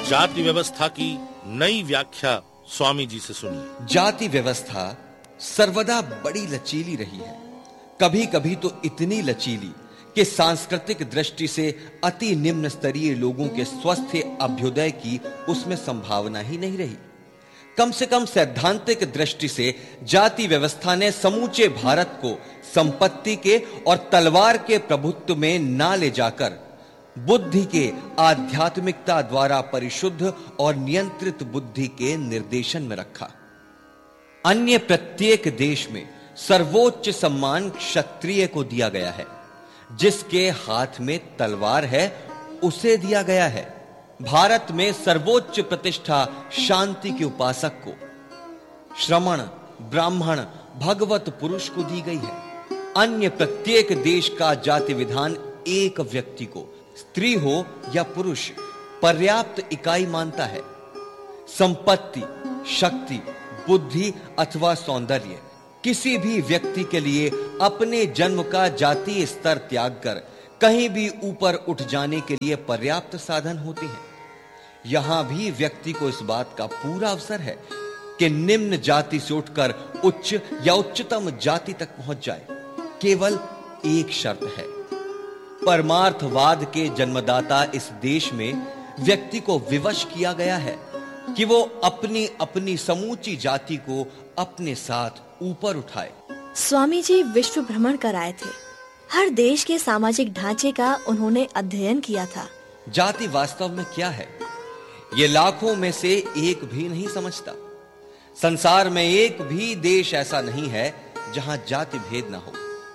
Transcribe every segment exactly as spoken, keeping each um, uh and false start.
जाति व्यवस्था की नई व्याख्या स्वामी जी से सुनिए। जाति व्यवस्था सर्वदा बड़ी लचीली रही है, कभी कभी तो इतनी लचीली कि सांस्कृतिक दृष्टि से अति निम्न स्तरीय लोगों के स्वस्थ अभ्युदय की उसमें संभावना ही नहीं रही। कम से कम सैद्धांतिक दृष्टि से जाति व्यवस्था ने समूचे भारत को संपत्ति के और तलवार के प्रभुत्व में ना ले जाकर बुद्धि के आध्यात्मिकता द्वारा परिशुद्ध और नियंत्रित बुद्धि के निर्देशन में रखा। अन्य प्रत्येक देश में सर्वोच्च सम्मान क्षत्रिय को दिया गया है, जिसके हाथ में तलवार है उसे दिया गया है। भारत में सर्वोच्च प्रतिष्ठा शांति के उपासक को, श्रमण, ब्राह्मण, भगवत पुरुष को दी गई है। अन्य प्रत्येक देश का जाति विधान एक व्यक्ति को, स्त्री हो या पुरुष, पर्याप्त इकाई मानता है। संपत्ति, शक्ति, बुद्धि अथवा सौंदर्य किसी भी व्यक्ति के लिए अपने जन्म का जातीय स्तर त्याग कर कहीं भी ऊपर उठ जाने के लिए पर्याप्त साधन होते हैं। यहां भी व्यक्ति को इस बात का पूरा अवसर है कि निम्न जाति से उठकर उच्च या उच्चतम जाति तक पहुंच जाए। केवल एक शर्त है, परमार्थवाद के जन्मदाता इस देश में व्यक्ति को विवश किया गया है कि वो अपनी अपनी समूची जाति को अपने साथ ऊपर उठाए। स्वामी जी विश्व भ्रमण कर आए थे। हर देश के सामाजिक ढांचे का उन्होंने अध्ययन किया था। जाति वास्तव में क्या है, ये लाखों में से एक भी नहीं समझता। संसार में एक भी देश ऐसा नहीं है जहां जाति भेद ना हो।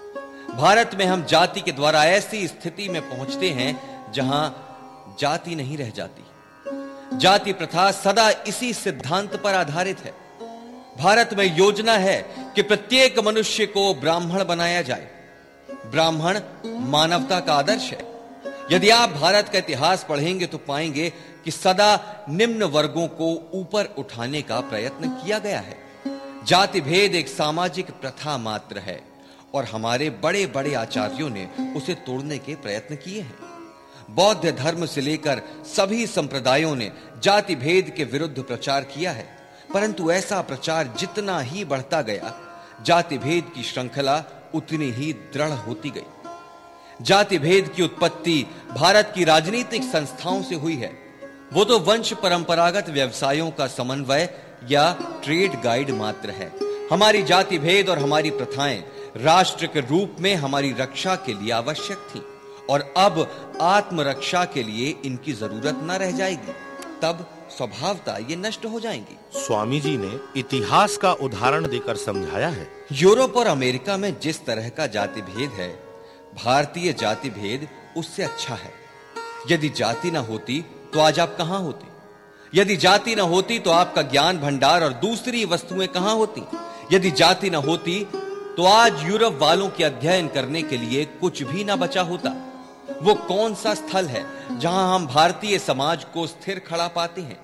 भारत में हम जाति के द्वारा ऐसी स्थिति में पहुंचते हैं जहां जाति नहीं रह जाती। जाति प्रथा सदा इसी सिद्धांत पर आधारित है। भारत में योजना है कि प्रत्येक मनुष्य को ब्राह्मण बनाया जाए। ब्राह्मण मानवता का आदर्श है। यदि आप भारत का इतिहास पढ़ेंगे तो पाएंगे कि सदा निम्न वर्गों को ऊपर उठाने का प्रयत्न किया गया है। जाति भेद एक सामाजिक प्रथा मात्र है और हमारे बड़े बड़े आचार्यों ने उसे तोड़ने के प्रयत्न किए हैं। बौद्ध धर्म से लेकर सभी संप्रदायों ने जाति भेद के विरुद्ध प्रचार किया है, परंतु ऐसा प्रचार जितना ही बढ़ता गया, जाति भेद की श्रृंखला उतनी ही दृढ़ होती गई। जाति भेद की उत्पत्ति भारत की राजनीतिक संस्थाओं से हुई है। वो तो वंश परंपरागत व्यवसायों का समन्वय या ट्रेड गाइड मात्र है। हमारी जाति भेद और हमारी प्रथाएं राष्ट्र के रूप में हमारी रक्षा के लिए आवश्यक थी और अब आत्मरक्षा के लिए इनकी जरूरत न रह जाएगी। तब स्वभावतः ये नष्ट हो जाएंगी। स्वामी जी ने इतिहास का उदाहरण देकर समझाया है। यूरोप और अमेरिका में जिस तरह का जाति भेद है, भारतीय जाति भेद उससे अच्छा है। यदि जाति न होती तो आज आप कहां होते? यदि जाति न होती तो आपका ज्ञान भंडार और दूसरी वस्तुएं कहां होती? यदि जाति न होती तो आज यूरोप वालों के अध्ययन करने के लिए कुछ भी न बचा होता। वो कौन सा स्थल है जहां हम भारतीय समाज को स्थिर खड़ा पाते हैं?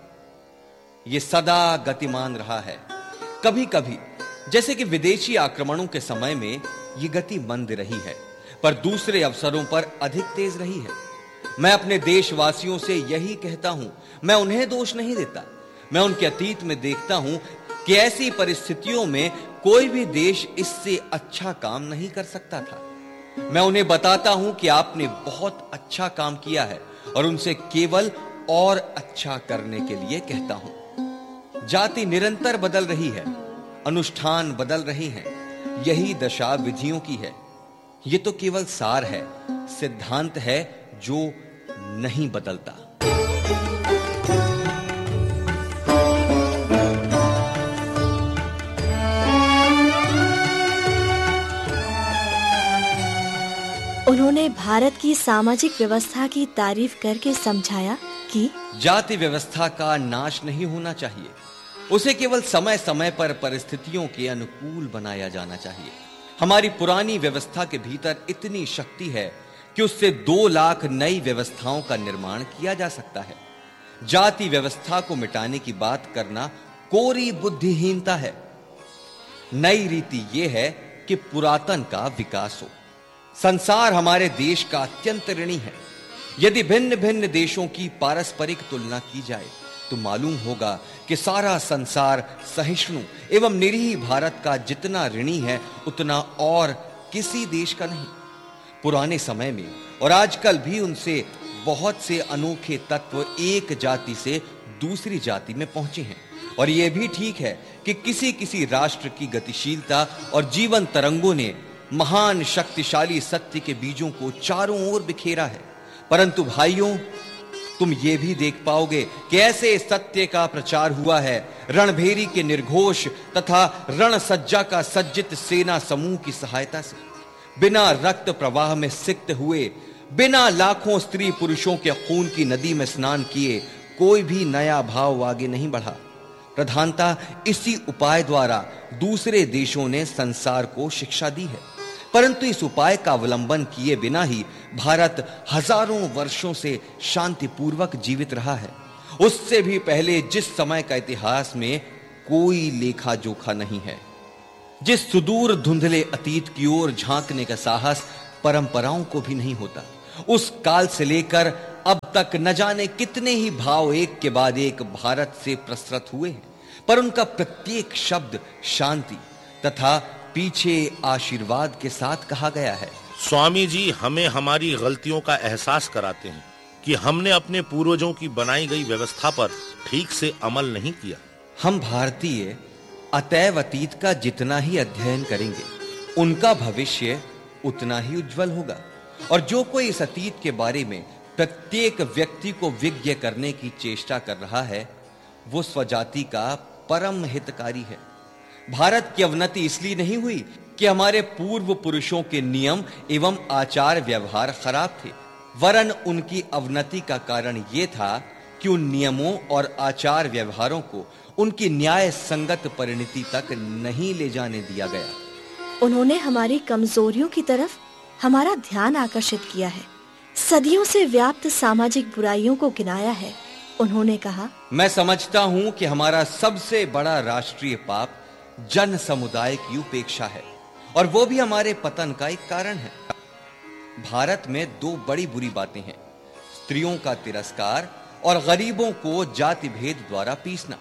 ये सदा गतिमान रहा है। कभी कभी जैसे कि विदेशी आक्रमणों के समय में ये गति मंद रही है, पर दूसरे अवसरों पर अधिक तेज रही है। मैं अपने देशवासियों से यही कहता हूं, मैं उन्हें दोष नहीं देता। मैं उनके अतीत में देखता हूं कि ऐसी परिस्थितियों में कोई भी देश इससे अच्छा काम नहीं कर सकता था। मैं उन्हें बताता हूं कि आपने बहुत अच्छा काम किया है और उनसे केवल और अच्छा करने के लिए कहता हूं। जाति निरंतर बदल रही है, अनुष्ठान बदल रहे हैं, यही दशा विधियों की है। यह तो केवल सार है, सिद्धांत है जो नहीं बदलता। उन्होंने भारत की सामाजिक व्यवस्था की तारीफ करके समझाया कि जाति व्यवस्था का नाश नहीं होना चाहिए, उसे केवल समय समय पर परिस्थितियों के अनुकूल बनाया जाना चाहिए। हमारी पुरानी व्यवस्था के भीतर इतनी शक्ति है कि उससे दो लाख नई व्यवस्थाओं का निर्माण किया जा सकता है। जाति व्यवस्था को मिटाने की बात करना कोरी बुद्धिहीनता है। नई रीति यह है कि पुरातन का विकास हो। संसार हमारे देश का अत्यंत ऋणी है। यदि भिन्न भिन्न देशों की पारस्परिक तुलना की जाए तो मालूम होगा कि सारा संसार सहिष्णु एवं निरीह भारत का जितना ऋणी है उतना और किसी देश का नहीं। पुराने समय में और आजकल भी उनसे बहुत से अनोखे तत्व एक जाति से दूसरी जाति में पहुंचे हैं। और यह भी ठीक है कि किसी किसी राष्ट्र की गतिशीलता और जीवन तरंगों ने महान शक्तिशाली सत्य के बीजों को चारों ओर बिखेरा है। परंतु भाइयों, तुम ये भी देख पाओगे कि ऐसे सत्य का प्रचार हुआ है रणभेरी के निर्घोष तथा रण सज्जा का सज्जित सेना समूह की सहायता से, बिना रक्त प्रवाह में सिक्त हुए, बिना लाखों स्त्री पुरुषों के खून की नदी में स्नान किए कोई भी नया भाव आगे नहीं बढ़ा। प्रधानता इसी उपाय द्वारा दूसरे देशों ने संसार को शिक्षा दी है। परंतु इस उपाय का अवलंबन किए बिना ही भारत हजारों वर्षों से शांतिपूर्वक जीवित रहा है। उससे भी पहले जिस समय का इतिहास में कोई लेखा जोखा नहीं है, जिस सुदूर धुंधले अतीत की ओर झांकने का साहस परंपराओं को भी नहीं होता, उस काल से लेकर अब तक न जाने कितने ही भाव एक के बाद एक भारत से प्रसृत हुए हैं, पर उनका प्रत्येक शब्द शांति तथा पीछे आशीर्वाद के साथ कहा गया है। स्वामी जी हमें हमारी गलतियों का एहसास कराते हैं कि हमने अपने पूर्वजों की बनाई गई व्यवस्था पर ठीक से अमल नहीं किया। हम भारतीय अतैव अतीत का जितना ही अध्ययन करेंगे उनका भविष्य उतना ही उज्जवल होगा। और जो कोई इस अतीत के बारे में प्रत्येक व्यक्ति को विज्ञ करने की चेष्टा कर रहा है वो स्वजाति का परम हितकारी है। भारत की अवनति इसलिए नहीं हुई कि हमारे पूर्व पुरुषों के नियम एवं आचार व्यवहार खराब थे, वरन उनकी अवनति का कारण यह था कि उन नियमों और आचार व्यवहारों को उनकी न्याय संगत परिणति तक नहीं ले जाने दिया गया। उन्होंने हमारी कमजोरियों की तरफ हमारा ध्यान आकर्षित किया है, सदियों से व्याप्त सामाजिक बुराइयों को गिनाया है। उन्होंने कहा, मैं समझता हूं कि हमारा सबसे बड़ा राष्ट्रीय पाप जन समुदाय की उपेक्षा है और वो भी हमारे पतन का एक कारण है। भारत में दो बड़ी बुरी बातें हैं, स्त्रियों का तिरस्कार और गरीबों को जाति भेद द्वारा पीसना।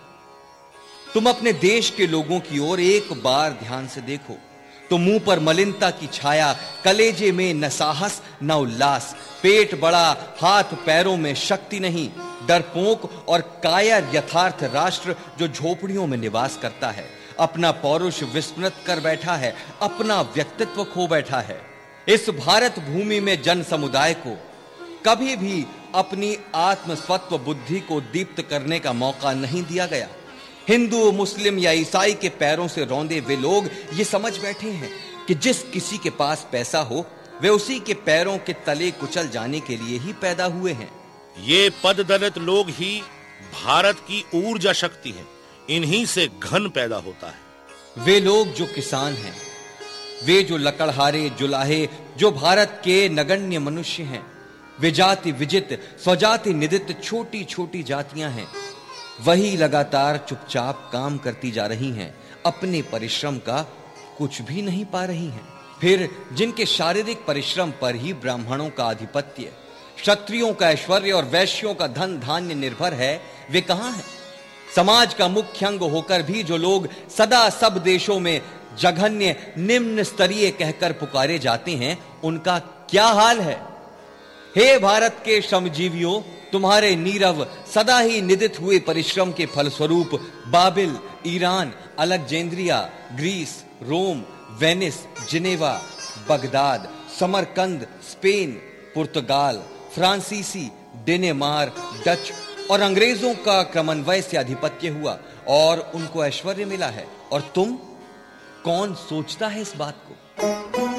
तुम अपने देश के लोगों की ओर एक बार ध्यान से देखो तो मुंह पर मलिनता की छाया, कलेजे में न साहस न उल्लास, पेट बड़ा, हाथ पैरों में शक्ति नहीं, डरपोक और कायर यथार्थ राष्ट्र जो झोपड़ियों में निवास करता है, अपना पौरुष विस्मृत कर बैठा है, अपना व्यक्तित्व खो बैठा है। इस भारत भूमि में जन समुदाय को कभी भी अपनी आत्मस्वत्व बुद्धि को दीप्त करने का मौका नहीं दिया गया। हिंदू, मुस्लिम या ईसाई के पैरों से रौंदे वे लोग ये समझ बैठे हैं कि जिस किसी के पास पैसा हो वे उसी के पैरों के तले कुचल जाने के लिए ही पैदा हुए हैं। ये पद दलित लोग ही भारत की ऊर्जा शक्ति हैं, इन्हीं से घन पैदा होता है। वे लोग जो किसान हैं, वे जो लकड़हारे जुलाहे, जो भारत के नगण्य मनुष्य हैं, वे जाति विजित स्वजाति निदित छोटी छोटी जातियां हैं, वही लगातार चुपचाप काम करती जा रही हैं, अपने परिश्रम का कुछ भी नहीं पा रही हैं। फिर जिनके शारीरिक परिश्रम पर ही ब्राह्मणों का आधिपत्य, क्षत्रियों का ऐश्वर्य और वैश्यों का धन धान्य निर्भर है, वे कहां हैं? समाज का मुख्य अंग होकर भी जो लोग सदा सब देशों में जघन्य निम्न स्तरीय कहकर पुकारे जाते हैं, उनका क्या हाल है? हे भारत के श्रमजीवियों, तुम्हारे नीरव सदा ही निदित हुए परिश्रम के फलस्वरूप बाबिल, ईरान, अलेक्जेंड्रिया, ग्रीस, रोम, Venice, Geneva, Baghdad, Samarkand, Spain, पुर्तगाल, फ्रांसीसी, डेनमार्क, डच और अंग्रेजों का क्रमन्वय से आधिपत्य हुआ और उनको ऐश्वर्य मिला है। और तुम, कौन सोचता है इस बात को?